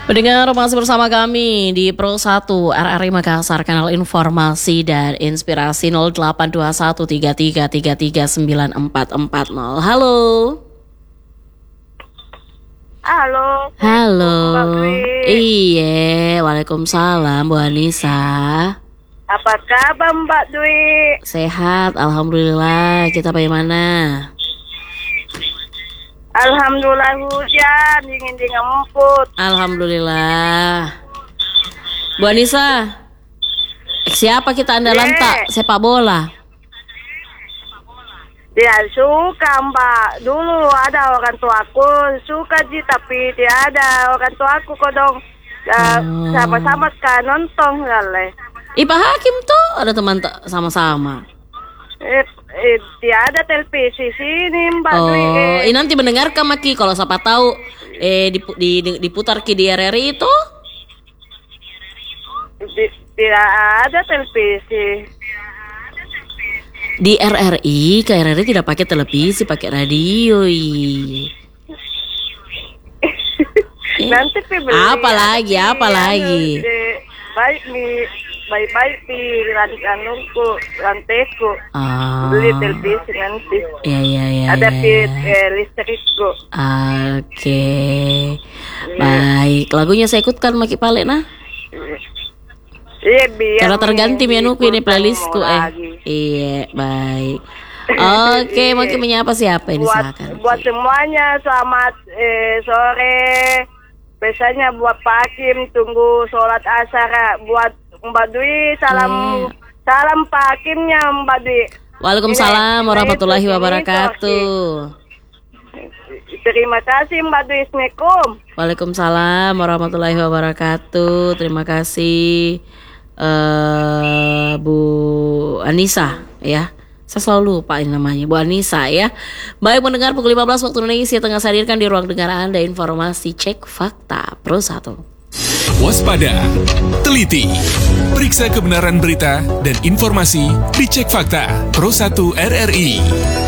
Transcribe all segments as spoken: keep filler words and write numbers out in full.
Pendengar masih bersama kami di Pro satu R R I Makassar, kanal informasi dan inspirasi nol delapan dua satu tiga tiga tiga tiga sembilan empat empat nol. Halo. Halo. Halo. Mbak Dwi. Iya, waalaikumsalam Bu Anissa. Apa kabar Mbak Dwi? Sehat, alhamdulillah. Kita bagaimana? Alhamdulillah hujan, dingin-dingin emput. Alhamdulillah. Bu Anissa, siapa kita andalan Yeah. tak sepak bola? Dia suka Mbak. Dulu ada orang tuaku suka sih, tapi dia ada orang tuaku kodong. Ya, Oh. sama-sama kan nonton kali. Ih, Pak Hakim tuh ada teman tak sama-sama. Eh, eh, dia ada televisi sini Mbak Dwi. Oh, Eh, ini nanti mendengarkan Maki kalau siapa tahu eh dipu- di, di- diputar ke di R R I itu. di- tidak ada televisi. Di R R I, ke R R I tidak pakai televisi, pakai radio. ih. Eh, Nanti pi beli. apa lagi, ada apa pi, lagi? anu, eh, baik nih, baik-baik di rancanganku, ranteku. Oh, Beli televisi nanti. ya ya ya. Ada ya, pi ya. eh, listrikku. Oke, baik. Lagunya saya ikutkan Maki Pale nah. Iya biar. Cara terganti menuku ini mengikuti playlistku eh. lagi. Iya, baik. Oke, Maki menyapa siapa ini Buat silakan. buat Ki. semuanya selamat eh, sore. Biasanya buat Pak Hakim tunggu sholat asar. Buat Mbak Dwi salam Iya. salam Pak Hakimnya Mbak Dwi. Waalaikumsalam Ini, warahmatullahi ini, wabarakatuh. Terima kasih Mbak Dwi. Assalamualaikum. Waalaikumsalam warahmatullahi wabarakatuh. Terima kasih eh Bu Anissa ya. Saya selalu lupa ini namanya Bu Anissa ya. Baik, mendengar pukul lima belas waktu Indonesia tengah saya hadirkan di ruang dengar Anda informasi cek fakta Pro satu. Waspada, teliti, periksa kebenaran berita dan informasi di Cek Fakta Pro satu R R I.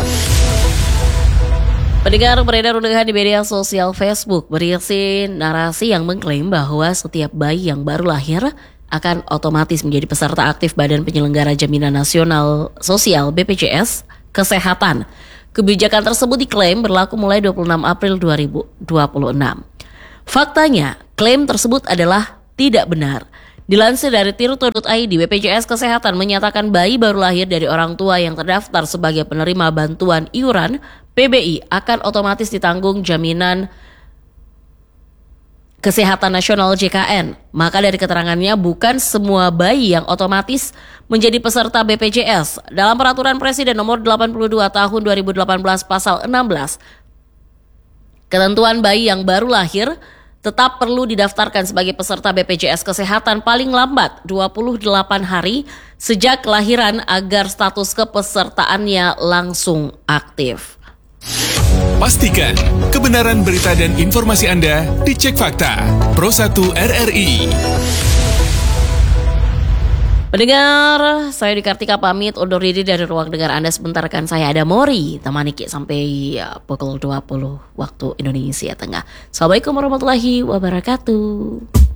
Pendengar, beredar unggahan di media sosial Facebook berisi narasi yang mengklaim bahwa setiap bayi yang baru lahir akan otomatis menjadi peserta aktif Badan Penyelenggara Jaminan Nasional Sosial B P J S Kesehatan. Kebijakan tersebut diklaim berlaku mulai dua puluh enam April dua ribu dua puluh enam. Faktanya, klaim tersebut adalah tidak benar. Dilansir dari tirto titik i d, B P J S Kesehatan menyatakan bayi baru lahir dari orang tua yang terdaftar sebagai penerima bantuan iuran P B I akan otomatis ditanggung Jaminan Kesehatan Nasional J K N. Maka dari keterangannya bukan semua bayi yang otomatis menjadi peserta B P J S. Dalam peraturan Presiden nomor delapan puluh dua tahun dua ribu delapan belas pasal enam belas, ketentuan bayi yang baru lahir tetap perlu didaftarkan sebagai peserta B P J S Kesehatan paling lambat dua puluh delapan hari sejak kelahiran agar status kepesertaannya langsung aktif. Pastikan kebenaran berita dan informasi Anda di Cek Fakta Pro satu R R I. Pendengar, saya Di Kartika pamit undur diri dari ruang dengar Anda sebentar, kan saya ada Mori temani Ki sampai ya, pukul dua puluh waktu Indonesia Tengah. Assalamualaikum warahmatullahi wabarakatuh.